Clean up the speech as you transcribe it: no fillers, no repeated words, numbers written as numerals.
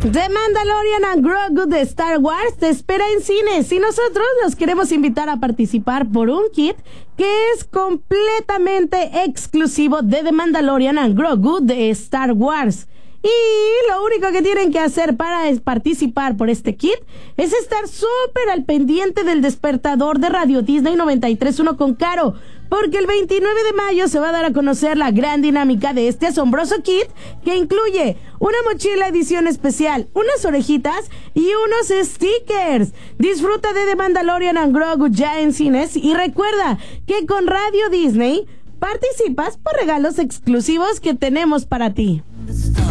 The Mandalorian and Grogu de Star Wars te espera en cines y nosotros los queremos invitar a participar por un kit que es completamente exclusivo de The Mandalorian and Grogu de Star Wars. Y lo único que tienen que hacer para participar por este kit es estar súper al pendiente del despertador de Radio Disney 93.1 con Caro, porque el 29 de mayo se va a dar a conocer la gran dinámica de este asombroso kit que incluye una mochila edición especial, unas orejitas y unos stickers. Disfruta de The Mandalorian and Grogu ya en cines y recuerda que con Radio Disney participas por regalos exclusivos que tenemos para ti.